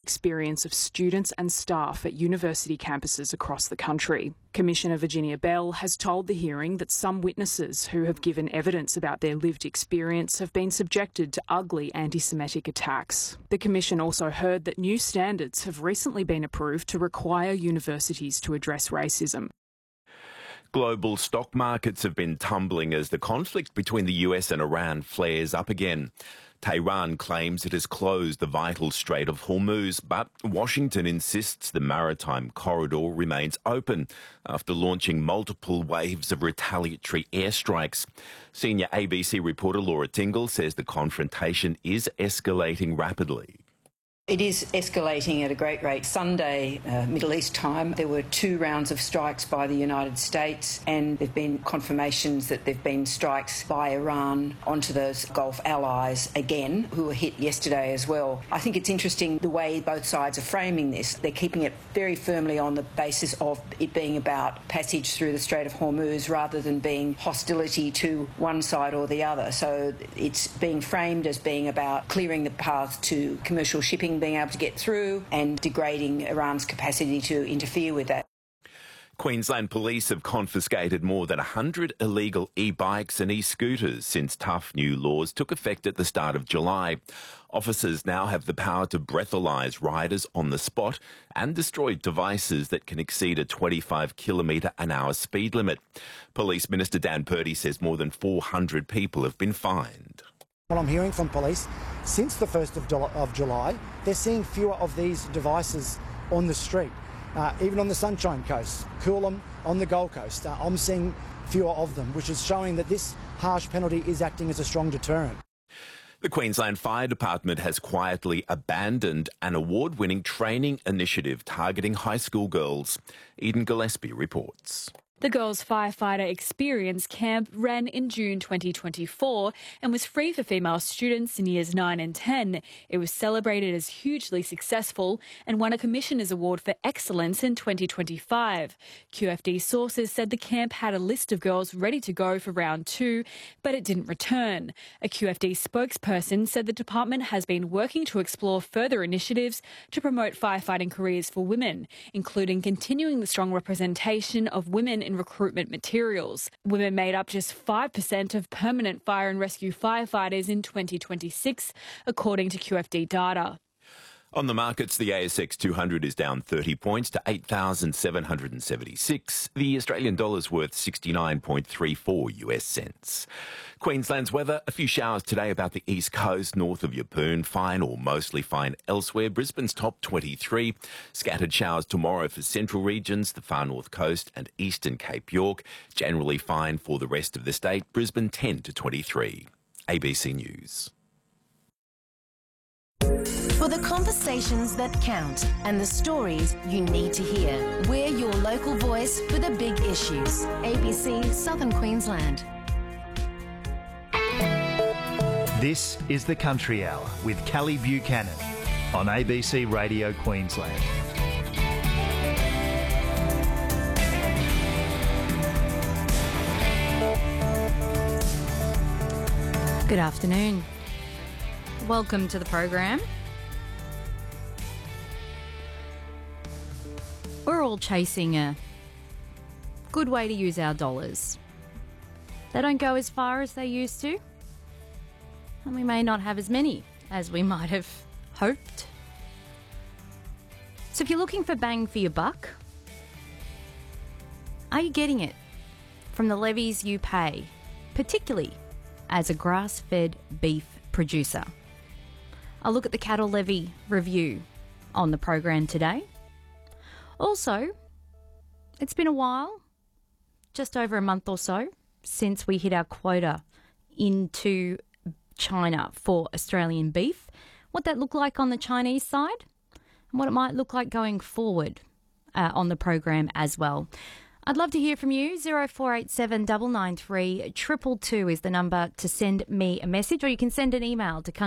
experience of students and staff at university campuses across the country. Commissioner Virginia Bell has told the hearing that some witnesses who have given evidence about their lived experience have been subjected to ugly anti-Semitic attacks. The Commission also heard that new standards have recently been approved to require universities to address racism. Global stock markets have been tumbling as the conflict between the US and Iran flares up again. Tehran claims it has closed the vital Strait of Hormuz, but Washington insists the maritime corridor remains open after launching multiple waves of retaliatory airstrikes. Senior ABC reporter Laura Tingle says the confrontation is escalating rapidly. It is escalating at a great rate. Sunday, Middle East time, there were 2 rounds of strikes by the United States, and there have been confirmations that there have been strikes by Iran onto those Gulf allies again, who were hit yesterday as well. I think it's interesting the way both sides are framing this. They're keeping it very firmly on the basis of it being about passage through the Strait of Hormuz rather than being hostility to one side or the other. So it's being framed as being about clearing the path to commercial shipping being able to get through and degrading Iran's capacity to interfere with that. Queensland Police have confiscated more than 100 illegal e-bikes and e-scooters since tough new laws took effect at the start of July. Officers now have the power to breathalyse riders on the spot and destroy devices that can exceed a 25 km/h speed limit. Police Minister Dan Purdy says more than 400 people have been fined. What I'm hearing from police, since the 1st of July, they're seeing fewer of these devices on the street. Even on the Sunshine Coast, Coolum, on the Gold Coast, I'm seeing fewer of them, which is showing that this harsh penalty is acting as a strong deterrent. The Queensland Fire Department has quietly abandoned an award-winning training initiative targeting high school girls. Eden Gillespie reports. The Girls Firefighter Experience Camp ran in June 2024 and was free for female students in years 9 and 10. It was celebrated as hugely successful and won a Commissioner's Award for Excellence in 2025. QFD sources said the camp had a list of girls ready to go for round 2, but it didn't return. A QFD spokesperson said the department has been working to explore further initiatives to promote firefighting careers for women, including continuing the strong representation of women in recruitment materials. Women made up just 5% of permanent fire and rescue firefighters in 2026, according to QFD data. On the markets, the ASX 200 is down 30 points to 8,776. The Australian dollar's worth 69.34 US cents. Queensland's weather, a few showers today about the east coast, north of Yeppoon, fine or mostly fine elsewhere. Brisbane's top 23. Scattered showers tomorrow for central regions, the far north coast and eastern Cape York. Generally fine for the rest of the state. Brisbane 10 to 23. ABC News. For the conversations that count and the stories you need to hear, we're your local voice for the big issues. ABC Southern Queensland. This is the Country Hour with Callie Buchanan on ABC Radio Queensland. Good afternoon. Welcome to the program. We're all chasing a good way to use our dollars. They don't go as far as they used to, and we may not have as many as we might have hoped. So if you're looking for bang for your buck, are you getting it from the levies you pay, particularly as a grass-fed beef producer? I'll look at the cattle levy review on the program today. Also, it's been a while, just over a month or so, since we hit our quota into China for Australian beef, what that looked like on the Chinese side, and what it might look like going forward on the program as well. I'd love to hear from you. 0487 993 222 is the number to send me a message, or you can send an email to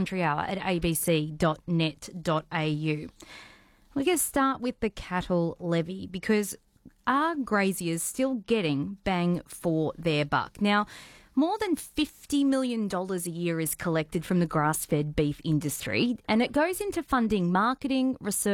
countryhour@abc.net.au. We're going to start with the cattle levy, because are graziers still getting bang for their buck? Now, more than $50 million a year is collected from the grass-fed beef industry, and it goes into funding marketing, research,